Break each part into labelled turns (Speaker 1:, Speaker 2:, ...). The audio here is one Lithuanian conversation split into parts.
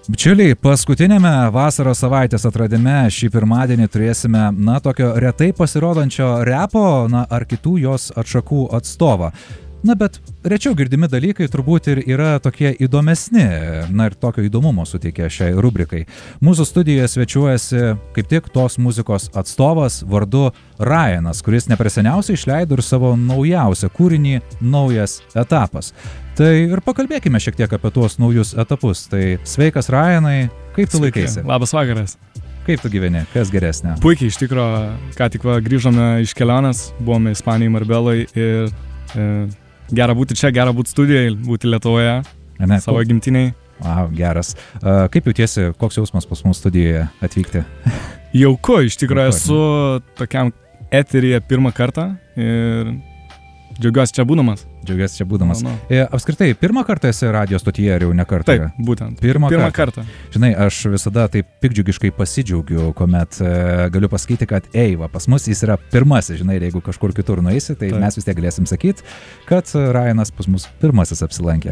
Speaker 1: Bičiuliai, paskutinėme vasaros savaitės atradime šį pirmadienį turėsime, tokio retai pasirodančio repo, ar kitų jos atšakų atstovą. Bet rečiau girdimi dalykai turbūt ir yra tokie įdomesni, ir tokio įdomumo suteikia šiai rubrikai. Mūsų studijoje svečiuojasi kaip tik tos muzikos atstovas vardu Ryanas, kuris nepreseniausiai išleido ir savo naujausią kūrinį Naujas etapas. Tai ir pakalbėkime šiek tiek apie tuos naujus etapus. Tai sveikas Ryanai, kaip tu laikaisi?
Speaker 2: Labas vakaras.
Speaker 1: Kaip tu gyveni? Kas geresnė?
Speaker 2: Puikiai, iš tikro, ką tik grįžome iš kelionės, buvome Ispanijai, Marbeloj ir gera būti čia, gera būti studijoje, būti Lietuvoje, savo gimtiniai.
Speaker 1: Wow, geras. Kaip jautiesi, koks jausmas pas mūsų studijoje atvykti?
Speaker 2: Jauku, iš tikrųjų esu tokiam eteryje pirmą kartą ir džiaugiuosi čia būdamas. Apskritai, pirmą kartą esi radijo stotyje ar jau ne kartą? Taip, būtent.
Speaker 1: Pirmą kartą. Žinai, aš visada taip pikdžiugiškai pasidžiaugiu, kuomet galiu pasakyti, kad pas mus jis yra pirmasis, žinai, ir jeigu kažkur kitur nueisi, tai mes vis tiek galėsim sakyti, kad Ryanas pas mus pirmasis apsilankė.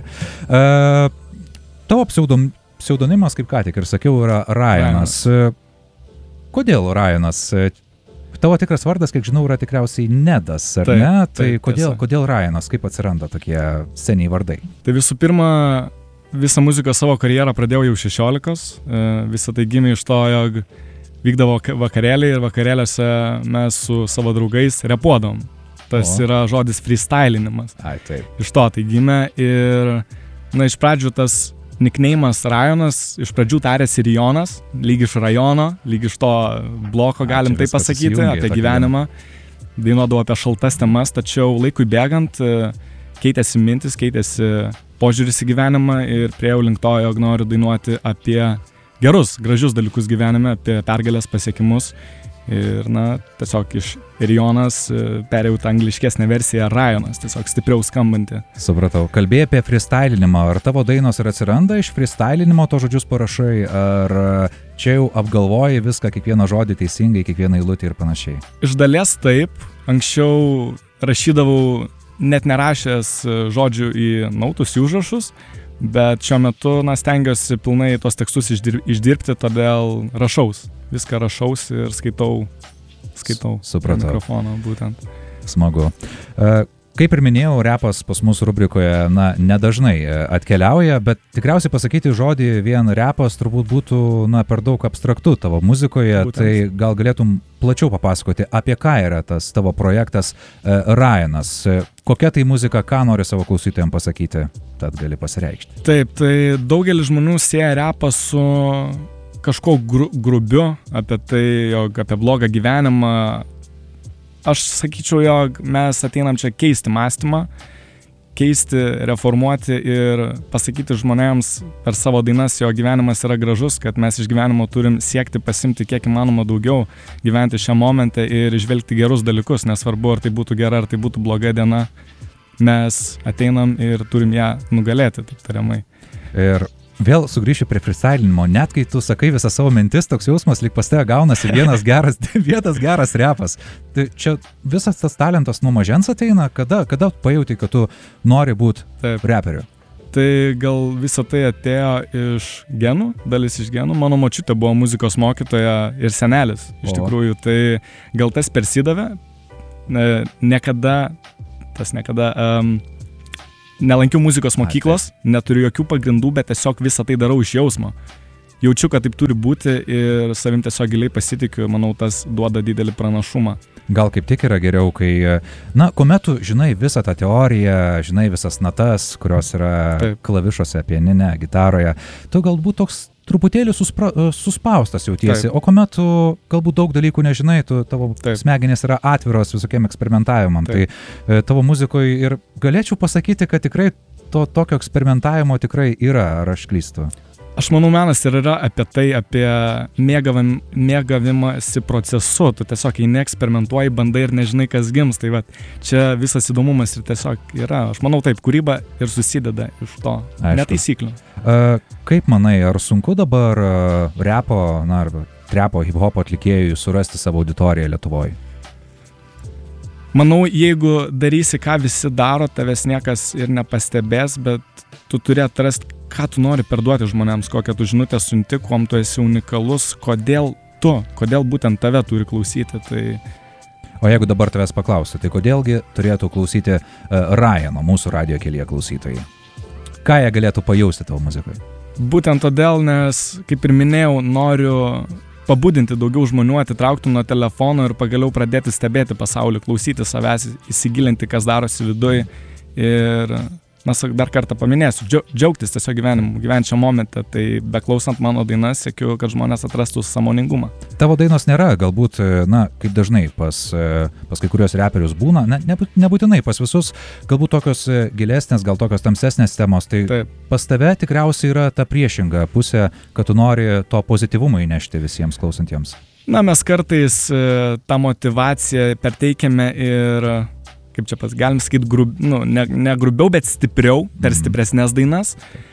Speaker 1: Tavo pseudonimas, kaip ką tik ir sakiau, yra Ryanas. Kodėl Ryanas? Tavo tikras vardas, kiek žinau, yra tikriausiai Nedas, ar ne? Tai kodėl Ryanas, kaip atsiranda tokie seniai vardai?
Speaker 2: Tai visų pirma, visą muzikos savo karjerą pradėjau jau 16. Visą tai gimė iš to, jog vykdavo vakarėliai ir vakarėliuose mes su savo draugais repuodom. Tas yra žodis freestylinimas.
Speaker 1: Taip.
Speaker 2: Iš to tai gimė ir, iš pradžių tas nickname'as Ryanas, iš pradžių tarėsi Rijonas, lyg iš rajono, lyg iš to bloko, galim tai pasakyti, apie gyvenimą. Dainuodavau apie šaltas temas, tačiau laikui bėgant keitėsi mintis, keitėsi požiūris į gyvenimą ir priejau link to, jog noriu dainuoti apie gerus, gražius dalykus gyvenime, apie pergalės pasiekimus. Ir, tiesiog iš Rijonas perėjau tą angliškesnę versiją Ryanas, tiesiog stipriau skambanti.
Speaker 1: Supratau. Kalbėjai apie freestylinimą. Ar tavo dainos ir atsiranda iš freestylinimo, to žodžius parašai, ar čia jau apgalvoji viską, kiekvieną žodį teisingai, kiekvieną eilutę ir panašiai?
Speaker 2: Iš dalies taip. Anksčiau rašydavau net nerašęs žodžių į nautus, į užrašus, bet šiuo metu stengiuosi pilnai tuos tekstus išdirbti, todėl rašaus. Viską rašaus ir skaitau mikrofoną būtent.
Speaker 1: Smagu. Kaip ir minėjau, repas pas mūsų rubrikoje, nedažnai atkeliauja, bet tikriausiai pasakyti žodį vien repas turbūt būtų, per daug abstraktu tavo muzikoje, būtent. Tai gal galėtum plačiau papasakoti, apie ką yra tas tavo projektas Ryanas. Kokia tai muzika, ką nori savo klausytojams pasakyti, tad gali pasireikšti.
Speaker 2: Taip, tai daugelis žmonių sieja repą su kažko grubiu, apie tai, jog apie blogą gyvenimą. Aš sakyčiau, jog mes ateinam čia keisti mąstymą, keisti, reformuoti ir pasakyti žmonėms per savo dainas, jo gyvenimas yra gražus, kad mes iš gyvenimo turim siekti pasimti kiek įmanoma daugiau, gyventi šią momentą ir žvelgti gerus dalykus, nesvarbu, ar tai būtų gera, ar tai būtų bloga diena, mes ateinam ir turim ją nugalėti, taip tariamai.
Speaker 1: Ir vėl sugrįšiu prie freestylinimo, net kai tu sakai visą savo mintis, toks jausmas, lyg pas tave gaunasi vienas geras repas. Tai čia visas tas talentas nuo mažens ateina, kada pajauti, kad tu nori būti reperiu?
Speaker 2: Tai gal visą tai atėjo iš genų, dalis iš genų. Mano močiutė buvo muzikos mokytoja ir senelis, iš tikrųjų, tai gal tas persidavė. Niekada nelankiau muzikos mokyklos, neturiu jokių pagrindų, bet tiesiog visą tai darau iš jausmo. Jaučiu, kad taip turi būti ir savim tiesiog giliai pasitikiu, manau, tas duoda didelį pranašumą.
Speaker 1: Gal kaip tik yra geriau, kai, kuomet tu žinai visą tą teoriją, žinai visas natas, kurios yra klavišuose, pianine, gitaroje, tu galbūt toks truputėlį suspaustas jautiesi, o kuomet tu galbūt daug dalykų nežinai, tavo smegenys yra atviros visokiem eksperimentavimam. Tai tavo muzikoje ir galėčiau pasakyti, kad tikrai tokio eksperimentavimo tikrai yra, ar aš klystu?
Speaker 2: Aš manau, menas ir yra apie tai, apie mėgavimąsi procesu. Tu tiesiog eini, eksperimentuoji, bandai ir nežinai, kas gims. Tai čia visas įdomumas ir tiesiog yra. Aš manau, taip, kūryba ir susideda iš to, netaisyklių.
Speaker 1: Kaip manai, ar sunku dabar repo, arba trepo, hip-hopo atlikėjui surasti savo auditoriją Lietuvoje?
Speaker 2: Manau, jeigu darysi, ką visi daro, tavęs niekas ir nepastebės, bet tu turi atrasti, ką tu nori perduoti žmonėms, kokią tu žinutę siunti, kuom tu esi unikalus, kodėl būtent tave turi klausyti. Tai...
Speaker 1: O jeigu dabar tavęs paklausti, tai kodėlgi turėtų klausyti Ryano, mūsų radijo kelyje klausytojai? Ką jie galėtų pajausti tavo muzikoje?
Speaker 2: Būtent todėl, nes, kaip ir minėjau, noriu pabudinti daugiau žmonių, atitraukti nuo telefono ir pagaliau pradėti stebėti pasaulį, klausyti savęs, įsigilinti, kas darosi viduj. Ir mes dar kartą paminėsiu, džiaugtis tiesiog gyvenimu, gyventi šią momentą. Tai beklausant mano dainas, siekiu, kad žmonės atrastų sąmoningumą.
Speaker 1: Tavo dainos nėra, galbūt, na, kaip dažnai pas kai kurios reperius būna, nebūtinai pas visus, galbūt tokios gilesnės, gal tokios tamsesnės temos. Tai taip. Pas tave tikriausiai yra ta priešinga pusė, kad tu nori to pozityvumo įnešti visiems klausantiems.
Speaker 2: Na, mes kartais tą motyvaciją perteikiame ir... kaip čia galim sakyti, ne grubiau, bet stipriau, per stipresnės dainas.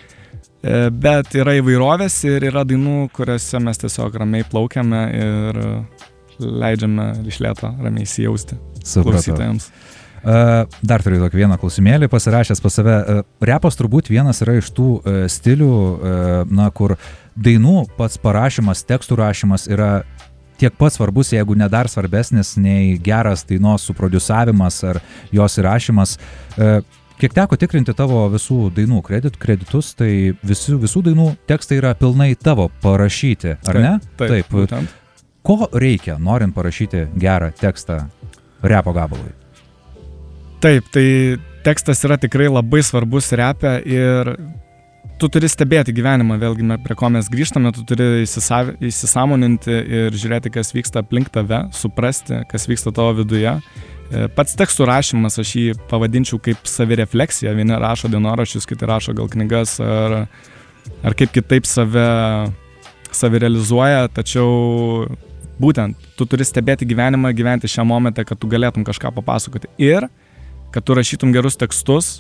Speaker 2: Bet yra įvairovės ir yra dainų, kuriuose mes tiesiog ramiai plaukiame ir leidžiame iš lėto ramiai įsijausti klausytojams.
Speaker 1: Dar turiu tokį vieną klausimėlį pasirašęs pas save. Repas turbūt vienas yra iš tų stilių, kur dainų pats parašymas, tekstų rašymas yra tiek pats svarbus, jeigu ne dar svarbesnis nei geras dainos suprodusavimas ar jos įrašymas. Kiek teko tikrinti tavo visų dainų kreditus, tai visų dainų tekstai yra pilnai tavo parašyti, ar ne?
Speaker 2: Taip.
Speaker 1: Ko reikia, norint parašyti gerą tekstą repo gabalui?
Speaker 2: Taip, tai tekstas yra tikrai labai svarbus repe ir tu turi stebėti gyvenimą, vėlgi prie ko mes grįžtame, tu turi įsisąmoninti ir žiūrėti, kas vyksta aplink tave, suprasti, kas vyksta tavo viduje. Pats tekstų rašymas, aš jį pavadinčiau kaip savirefleksija, vieni rašo dienoraščius, kiti rašo gal knygas ar kaip kitaip savirealizuoja, tačiau būtent tu turi stebėti gyvenimą, gyventi šią momentą, kad tu galėtum kažką papasakoti ir kad tu rašytum gerus tekstus,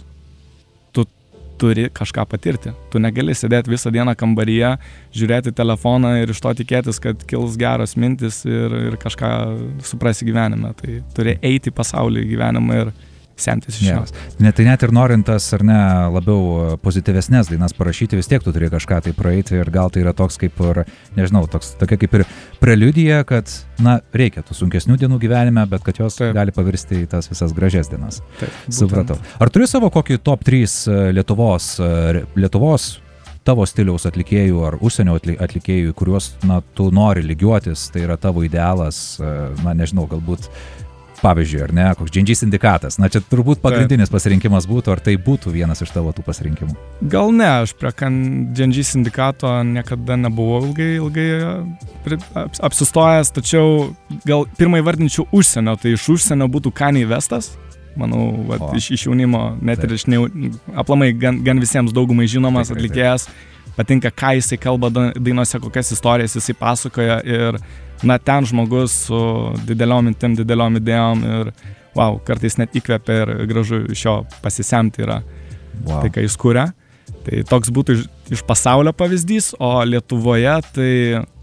Speaker 2: turi kažką patirti. Tu negali sėdėti visą dieną kambaryje, žiūrėti telefoną ir iš to tikėtis, kad kils geros mintis ir kažką suprasi gyvenime. Tai turi eiti į pasaulį gyvenimą ir semtis iš jos.
Speaker 1: Tai net ir norintas ar ne labiau pozityvesnės dainas parašyti, vis tiek tu turi kažką tai praeiti ir gal tai yra toks kaip ir, nežinau, tokia kaip ir preliudija, kad, reikia tų sunkesnių dienų gyvenime, bet kad jos gali pavirsti į tas visas gražias dienas.
Speaker 2: Taip,
Speaker 1: supratau. Ar turi savo kokį top 3 Lietuvos tavo stiliaus atlikėjų ar užsienio atlikėjų, kuriuos, tu nori lygiuotis, tai yra tavo idealas, nežinau, galbūt pavyzdžiui, ar ne, koks Džendžy Sindikatas. Čia turbūt pagrindinis pasirinkimas būtų, ar tai būtų vienas iš tavo tų pasirinkimų?
Speaker 2: Gal ne, aš prie Džendžy Sindikato niekada nebuvau ilgai apsistojęs, tačiau gal pirmai vardinčiau užsienio, tai iš užsienio būtų Kanye Westas. Manau, iš jaunimo, net ir iš aplamai gan visiems daugumai žinomas atlikėjas. Patinka, ką jisai kalba dainose, kokias istorijas jisai pasakoja ir ten žmogus su dideliom mintim, dideliom idėjom ir kartais net įkvepia ir gražu iš jo pasisemti yra tai, ką jis kuria. Tai toks būtų iš pasaulio pavyzdys, o Lietuvoje tai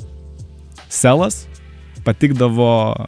Speaker 2: Selas patikdavo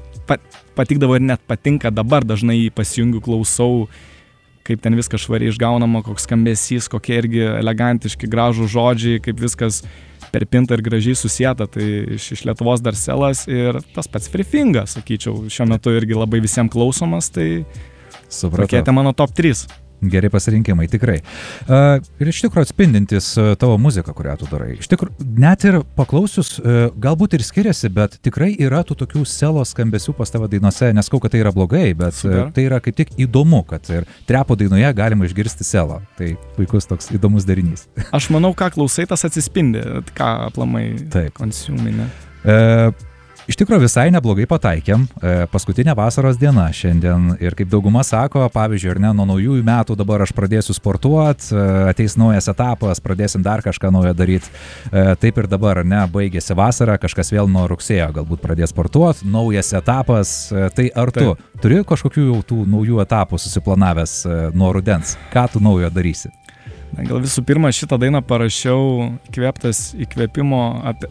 Speaker 2: ir net patinka dabar, dažnai jį pasijungiu, klausau, kaip ten viskas švariai išgaunama, koks skambesys, kokie irgi elegantiški, gražų žodžiai, kaip viskas perpinta ir gražiai susieta. Tai iš Lietuvos dar Selas ir tas pats Free Fingas, sakyčiau, šiuo metu irgi labai visiems klausomas, tai tokie mano top 3.
Speaker 1: Geri pasirinkimai, tikrai. Ir iš tikrųjų atspindintis tavo muziką, kurią tu darai. Iš tikrųjų, net ir paklausius, galbūt ir skiriasi, bet tikrai yra tų tokių Selo skambesių pas tavo dainose. Neskau, kad tai yra blogai, bet tai yra kaip tik įdomu, kad ir trepo dainoje galima išgirsti Selo. Tai puikus toks įdomus darinys.
Speaker 2: Aš manau, ką klausai, tas atsispindi, ką aplamai konsuminė.
Speaker 1: Iš tikrųjų visai neblogai pataikėm. Paskutinė vasaros diena šiandien ir kaip dauguma sako, pavyzdžiui, ar ne, nuo naujųjų metų dabar aš pradėsiu sportuoti, ateis naujas etapas, pradėsim dar kažką naujo daryti. Taip ir dabar, ne, baigėsi vasara, kažkas vėl nuo rugsėjo galbūt pradės sportuoti, naujas etapas. Tai ar tu turi kažkokių jau tų naujų etapų susiplanavęs nuo rudens? Ką tu naujo darysi?
Speaker 2: Gal visų pirma, šitą dainą parašiau įkvėptas įkvėpimo apie...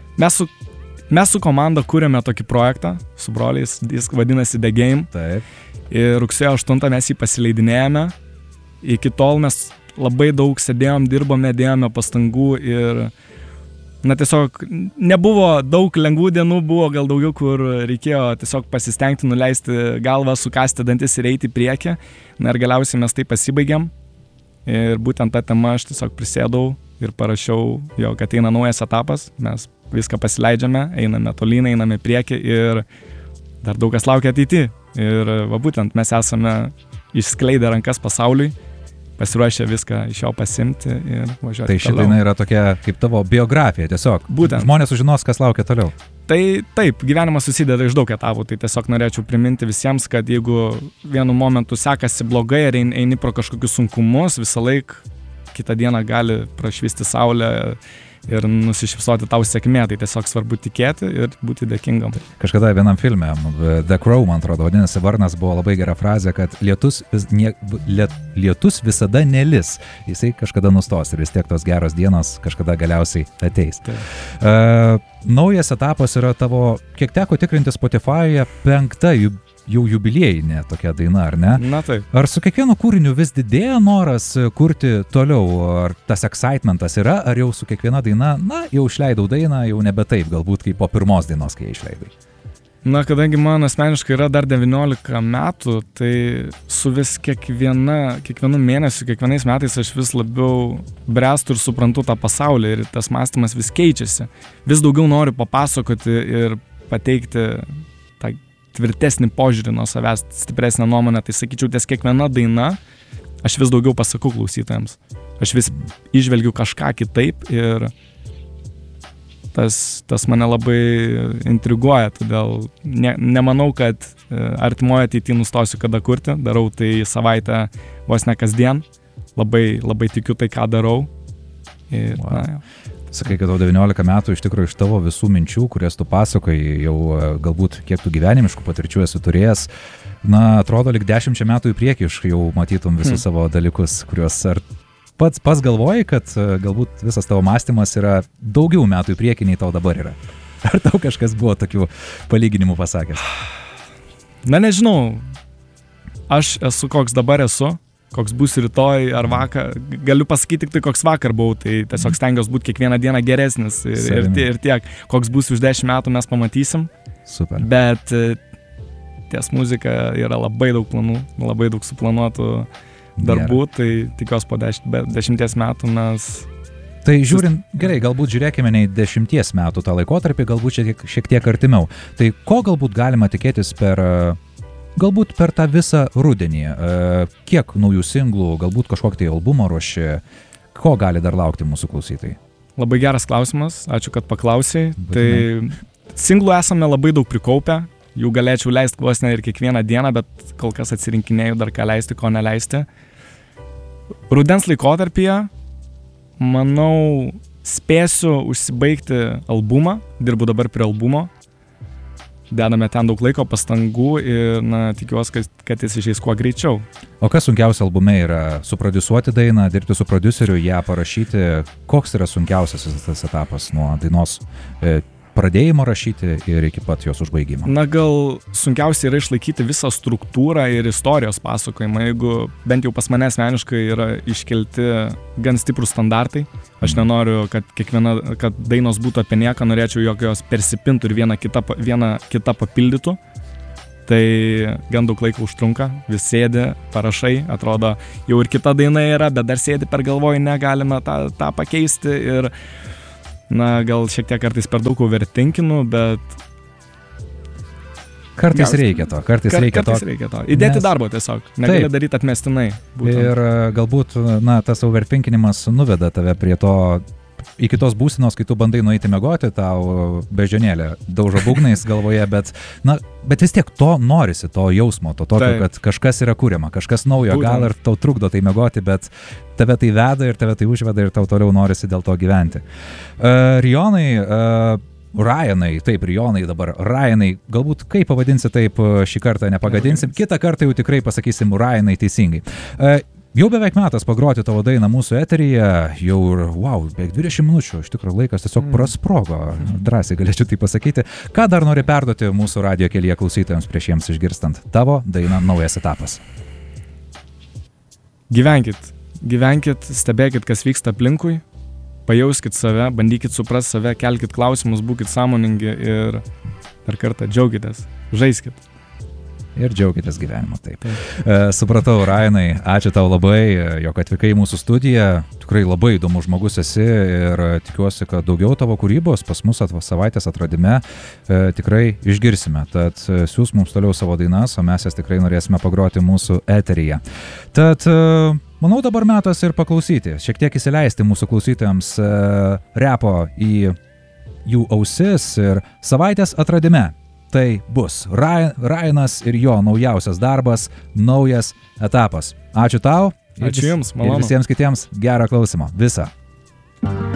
Speaker 2: Mes su komanda kūrėme tokį projektą su broliais, jis vadinasi The Game.
Speaker 1: Taip.
Speaker 2: Ir rugsėjo 8 mes jį pasileidinėjame. Iki tol mes labai daug sėdėjom, dirbome, dėjome pastangų ir tiesiog nebuvo daug lengvų dienų, buvo gal daugiau, kur reikėjo tiesiog pasistengti, nuleisti galvą, sukasti dantis ir eiti į priekį. Ir galiausiai mes tai pasibaigėm. Ir būtent tą temą aš tiesiog prisėdau ir parašiau, jog ateina naujas etapas, mes viską pasileidžiame, einame tolyn, einame į priekį ir dar daug kas laukia ateity. Ir būtent mes esame išskleidę rankas pasauliui, pasiruošę viską iš jo pasimti ir važiuoti toliau.
Speaker 1: Tai ši daina yra tokia kaip tavo biografija tiesiog.
Speaker 2: Būtent.
Speaker 1: Žmonės sužinos, kas laukia toliau.
Speaker 2: Tai taip, gyvenimas susideda iš daug etapų, tai tiesiog norėčiau priminti visiems, kad jeigu vienu momentu sekasi blogai ar eini pro kažkokius sunkumus, visą laiką kitą dieną gali prašvisti saulę ir nusišypsoti tau sėkmė, tai tiesiog svarbu tikėti ir būti dėkingam.
Speaker 1: Kažkada vienam filme, The Crow, man atrodo, vadinasi, Varnas, buvo labai gera frazė, kad lietus visada nelis, jisai kažkada nustos ir vis tiek tos geros dienos kažkada galiausiai ateis. Naujas etapas yra tavo, kiek teko tikrinti Spotify'e, 5. jau jubiliejinė tokia daina, ar ne?
Speaker 2: Na taip.
Speaker 1: Ar su kiekvienu kūriniu vis didėja noras kurti toliau? Ar tas excitementas yra, ar jau su kiekviena daina, jau išleidau dainą, jau nebe taip, galbūt kaip po pirmos dainos, kai išleidai?
Speaker 2: Kadangi man asmeniškai yra dar 19 metų, tai su vis kiekvienu mėnesiu, kiekvienais metais aš vis labiau bręstu ir suprantu tą pasaulį ir tas mąstymas vis keičiasi. Vis daugiau noriu papasakoti ir pateikti tą tvirtesnį požiūrį nuo savęs, stipresnę nuomonę, tai sakyčiau, ties kiekviena daina aš vis daugiau pasakau klausytojams. Aš vis įžvelgiu kažką kitaip ir tas mane labai intriguoja, todėl nemanau, kad artimoje ateityje nustosiu kada kurti, darau tai savaitę vos ne kasdien, labai, labai tikiu tai, ką darau. Ir,
Speaker 1: Sakai, kad tau 19 metų iš tikrųjų iš tavo visų minčių, kurias tu pasakoji, jau galbūt kiek tu gyvenimiškų patirčių esi turėjęs, atrodo, lyg 10 metų į priekį jau matytum visus savo dalykus, kuriuos ar pats galvoji, kad galbūt visas tavo mąstymas yra daugiau metų į priekį, nei tau dabar yra. Ar tau kažkas buvo tokių palyginimų pasakęs?
Speaker 2: Nežinau. Aš esu koks dabar esu. Koks bus rytoj ar vakar, galiu pasakyti tik tai, koks vakar buvau, tai tiesiog stengiuosi būti kiekvieną dieną geresnis ir tiek, koks bus už 10 metų mes pamatysim.
Speaker 1: Super.
Speaker 2: Bet ties muzika yra labai daug planų, labai daug suplanuotų darbų, tai tikiuosi po 10 metų mes...
Speaker 1: Tai žiūrint, gerai, galbūt žiūrėkime ne į 10 metų tą laikotarpį, galbūt šiek tiek artimiau. Tai ko galbūt galima tikėtis galbūt per tą visą rudenį, kiek naujų singlų, galbūt kažkokį tai albumą ruoši, ko gali dar laukti mūsų klausytojai?
Speaker 2: Labai geras klausimas, ačiū, kad paklausai. Tai singlų esame labai daug prikaupę, jų galėčiau leisti vos ne ir kiekvieną dieną, bet kol kas atsirinkinėjau dar ką leisti, ko neleisti. Rudens laikotarpyje, manau, spėsiu užsibaigti albumą, dirbu dabar prie albumo. Dedame ten daug laiko, pastangų ir tikiuosi, kad jis išeis kuo greičiau.
Speaker 1: O kas sunkiausia albume yra? Suprodiusuoti dainą, dirbti su prodiuseriu, ją parašyti? Koks yra sunkiausias tas etapas nuo dainos pradėjimo rašyti ir iki pat jos užbaigimo?
Speaker 2: Gal sunkiausia yra išlaikyti visą struktūrą ir istorijos pasakojimą, jeigu bent jau pas mane asmeniškai yra iškelti gan stiprus standartai. Aš nenoriu, kad dainos būtų apie nieką, norėčiau, jog jos persipintų ir viena kita papildytų. Tai gan daug laiko užtrunka, vis sėdi, parašai, atrodo, jau ir kita daina yra, bet dar sėdi per galvoju, negalime tą pakeisti ir gal šiek tiek kartais per daug overtinkinu, bet...
Speaker 1: Kartais reikia to. Kartais reikia to.
Speaker 2: Įdėti darbo tiesiog, negali daryti atmestinai. Būtent. Ir
Speaker 1: galbūt, tas overtinkinimas nuveda tave prie to, iki tos būsenos, kai tu bandai nueiti miegoti, tau beždžionėlė daužo būgnais galvoje, bet vis tiek to norisi, to jausmo, to tokio, kad kažkas yra kuriama, kažkas naujo, būtent. Gal ir tau trukdo tai miegoti, bet tave tai veda ir tave tai užveda ir tau toliau norisi dėl to gyventi. Ryanai dabar, galbūt kaip pavadinsi taip šį kartą nepagadinsim, kitą kartą jau tikrai pasakysim Ryanai teisingai. Jau beveik metas pagroti tavo dainą mūsų eteryje, jau beveik 20 minučių, iš tikrųjų laikas tiesiog prasprogo, drąsiai galėčiau tai pasakyti. Ką dar nori perduoti mūsų radijo kelyje klausytojams prieš jiems išgirstant tavo dainą Naujas etapas?
Speaker 2: Gyvenkit gyvenkit, stebėkit, kas vyksta aplinkui, pajauskit save, bandykit suprast save, kelkit klausimus, būkit sąmoningi ir dar kartą džiaukitės, žaiskit.
Speaker 1: Ir džiaukitės gyvenimo, taip. Supratau, Ryanai, ačiū tau labai, jog atvykai į mūsų studiją. Tikrai labai įdomus žmogus esi ir tikiuosi, kad daugiau tavo kūrybos pas mus savaitės atradime tikrai išgirsime. Tad siūs mums toliau savo dainas, o mes jas tikrai norėsime pagroti mūsų eteryje. Tad manau dabar metas ir paklausyti, šiek tiek įsileisti mūsų klausytojams repo į jų ausis ir savaitės atradime. Tai bus Ryanas ir jo naujausias darbas, naujas etapas. Ačiū tau.
Speaker 2: Ačiū Jums, malonu.
Speaker 1: Ir visiems kitiems gerą klausimą. Visą.